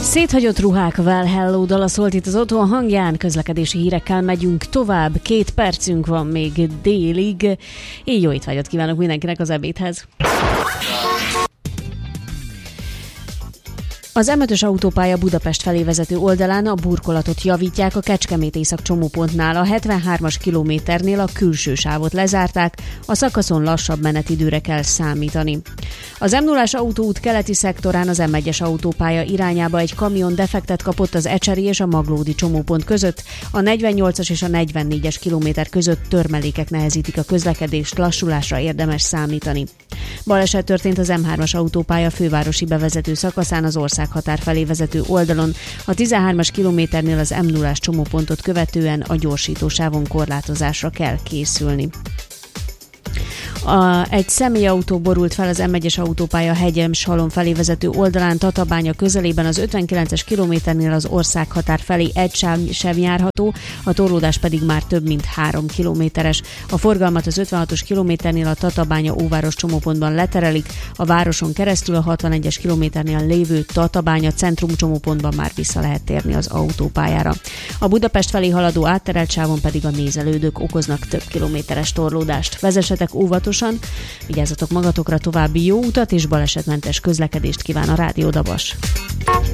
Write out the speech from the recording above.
Széthagyott ruhák, Well Hello dala szólt itt az Otthon hangján, közlekedési hírekkel megyünk tovább. 2 percünk van még délig. Így jó étvágyat kívánok mindenkinek az ebédhez. Az M5-ös autópálya Budapest felé vezető oldalán a burkolatot javítják a Kecskemét-Észak csomópontnál. A 73-as kilométernél a külső sávot lezárták, a szakaszon lassabb menetidőre kell számítani. Az M0-as autóút keleti szektorán az M1-es autópálya irányába egy kamion defektet kapott az Ecseri és a Maglódi csomópont között. A 48-as és a 44-es kilométer között törmelékek nehezítik a közlekedést, lassulásra érdemes számítani. Baleset történt az M3-as autópálya fővárosi bevezető szakaszán az országhatár felé vezető oldalon. A 13-as kilométernél az M0-ás csomópontot követően a gyorsítósávon korlátozásra kell készülni. Egy személyautó borult fel az M1-es autópálya Hegyem-Salon felé vezető oldalán Tatabánya közelében, az 59-es kilométernél az országhatár felé egy sáv sem járható, a torlódás pedig már több mint 3 kilométeres. A forgalmat az 56-os kilométernél a Tatabánya-Óváros csomópontban leterelik, a városon keresztül a 61-es kilométernél lévő Tatabánya centrum csomópontban már vissza lehet térni az autópályára. A Budapest felé haladó átterelt sávon pedig a nézelődők okoznak több kilométeres torlódást. Vezessetek óvatosan, vigyázzatok magatokra, további jó utat és balesetmentes közlekedést kíván a Rádió Dabas.